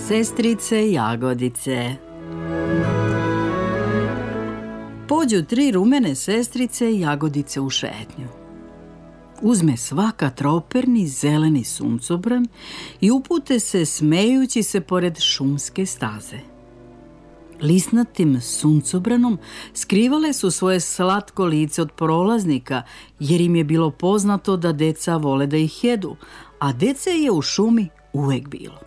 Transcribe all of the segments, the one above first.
Sestrice Jagodice. Pođu 3 rumene sestrice Jagodice u šetnju. Uzme svaka troperni zeleni suncobran i upute se smejući se pored šumske staze. Lisnatim suncobranom skrivale su svoje slatko lice od prolaznika, jer im je bilo poznato da deca vole da ih jedu, a dece je u šumi uvek bilo.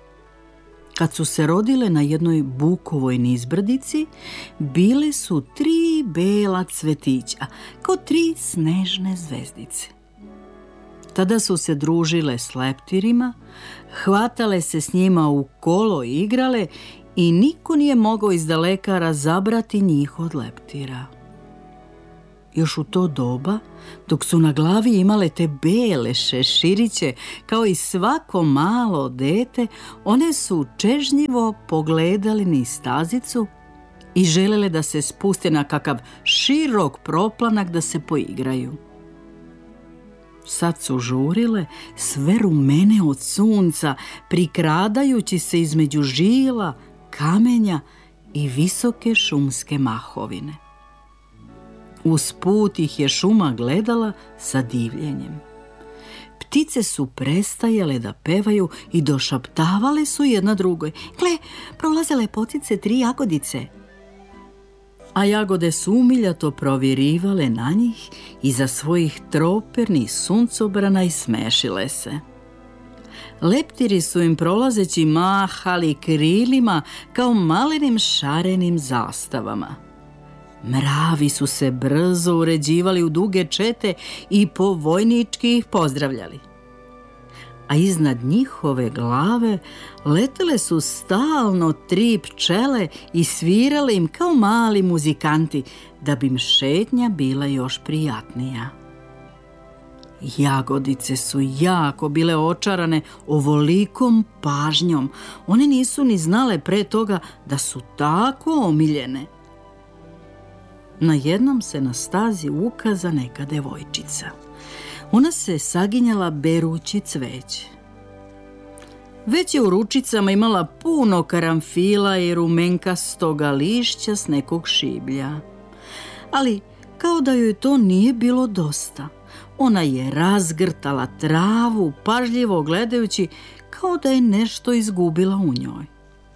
Kad su se rodile na jednoj bukovoj nizbrdici, bile su 3 bela cvetića, kao 3 snežne zvezdice. Tada su se družile s leptirima, hvatale se s njima u kolo i igrale i niko nije mogao izdaleka razabrati njih od leptira. Još u to doba, dok su na glavi imale te bele šeširiće, kao i svako malo dete, one su čežnjivo pogledali niz stazicu i želele da se spuste na kakav širok proplanak da se poigraju. Sad su žurile, sve rumene od sunca, prikradajući se između žila, kamenja i visoke šumske mahovine. Usput ih je šuma gledala sa divljenjem. Ptice su prestajale da pevaju i došaptavale su jedna drugoj: "Gle, prolaze lepotice 3 jagodice." A jagode su umiljato provirivale na njih iza svojih tropernih suncobrana i smešile se. Leptiri su im prolazeći mahali krilima kao malenim šarenim zastavama. Mravi su se brzo uređivali u duge čete i po vojnički ih pozdravljali. A iznad njihove glave letele su stalno 3 pčele i svirale im kao mali muzikanti, da bi im šetnja bila još prijatnija. Jagodice su jako bile očarane ovolikom pažnjom. One nisu ni znale pre toga da su tako omiljene. Najednom se na stazi ukaza neka devojčica. Ona se saginjala berući cveće. Već je u ručicama imala puno karamfila i rumenkastoga lišća s nekog šiblja. Ali kao da joj to nije bilo dosta, ona je razgrtala travu, pažljivo gledajući kao da je nešto izgubila u njoj.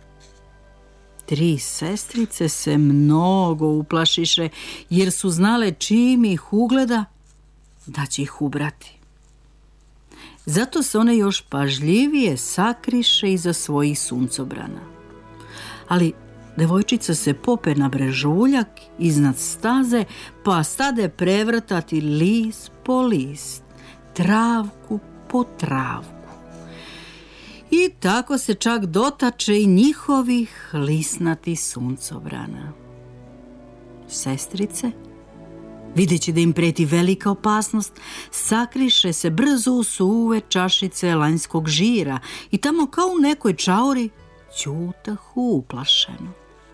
3 sestrice se mnogo uplašiše, jer su znale čim ih ugleda da će ih ubrati. Zato se one još pažljivije sakriše iza svojih suncobrana. Ali devojčica se pope na brežuljak iznad staze, pa stade prevrtati list po list, travku po travku. I tako se čak dotače i njihovih lisnatih suncobrana. Sestrice, videći da im preti velika opasnost, sakriše se brzo u suve čašice lanjskog žira i tamo kao u nekoj čauri ćutahu uplašeno.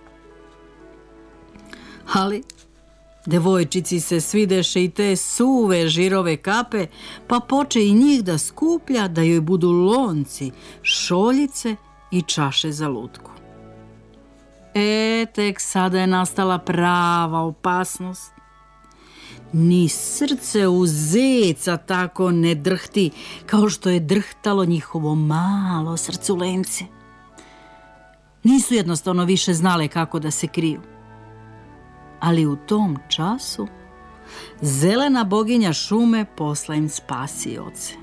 Ali devojčici se svideše i te suve žirove kape, pa poče i njih da skuplja da joj budu lonci, šoljice i čaše za lutku. Tek sada je nastala prava opasnost. Ni srce u zeca tako ne drhti kao što je drhtalo njihovo malo srculence. Nisu jednostavno više znale kako da se kriju. Ali u tom času zelena boginja šume posla im spasioce.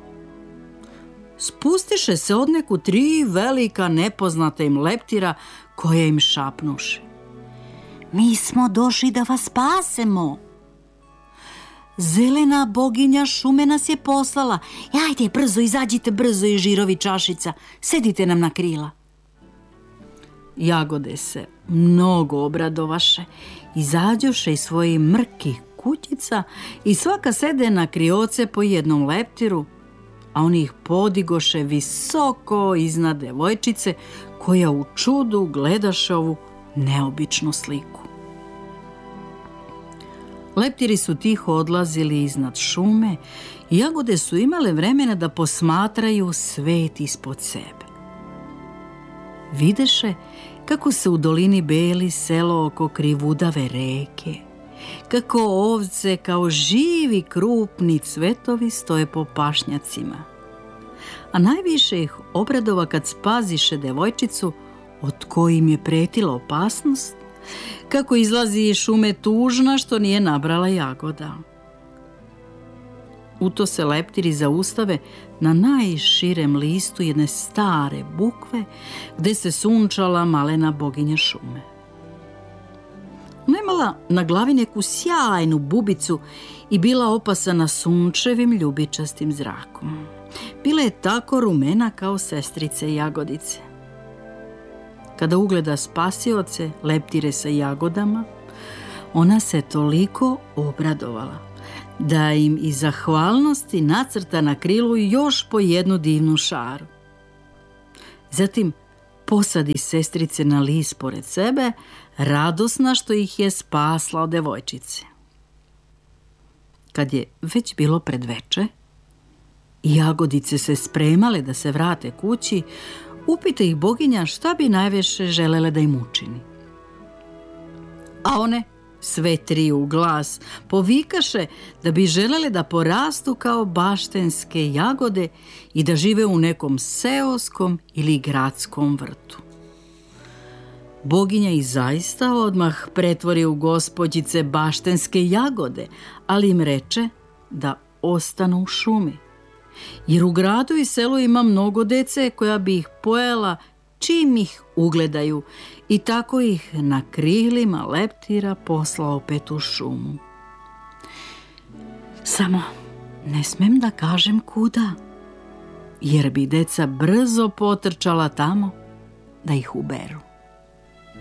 Spustiše se odneku 3 velika nepoznata im leptira koja im šapnuše: "Mi smo došli da vas spasemo. Zelena boginja šume nas je poslala. Ajde, brzo, izađite brzo iz žirovi čašica. Sedite nam na krila." Jagode se mnogo obradovaše, izađoše iz svojih mrkih kućica i svaka sede na krioce po jednom leptiru, a oni ih podigoše visoko iznad devojčice koja u čudu gledaše ovu neobičnu sliku. Leptiri su tiho odlazili iznad šume i jagode su imale vremena da posmatraju svet ispod sebe. videše kako se u dolini beli selo oko krivudave reke, kako ovce kao živi krupni cvetovi stoje po pašnjacima. A najviše ih obradova kad spaziše devojčicu od kojim je pretila opasnost, kako izlazi iz šume tužna što nije nabrala jagoda. U to se leptiri zaustave na najširem listu jedne stare bukve gde se sunčala malena boginja šume. Ona je imala na glavi neku sjajnu bubicu i bila opasana sunčevim ljubičastim zrakom. Bila je tako rumena kao sestrice Jagodice. Kada ugleda spasioce, leptire sa jagodama, ona se toliko obradovala da im iz zahvalnosti nacrta na krilu još po jednu divnu šaru. Zatim posadi sestrice na list pored sebe, radosna što ih je spasla od devojčice. Kad je već bilo predveče i jagodice se spremale da se vrate kući, upita ih boginja šta bi najviše želele da im učini. A one, sve tri u glas, povikaše da bi želele da porastu kao baštenske jagode i da žive u nekom seoskom ili gradskom vrtu. Boginja ih zaista odmah pretvori u gospođice baštenske jagode, ali im reče da ostanu u šumi, jer u gradu i selu ima mnogo dece koja bi ih pojela čim ih ugledaju, i tako ih na krilima leptira posla opet u šumu. Samo ne smem da kažem kuda, jer bi deca brzo potrčala tamo da ih uberu.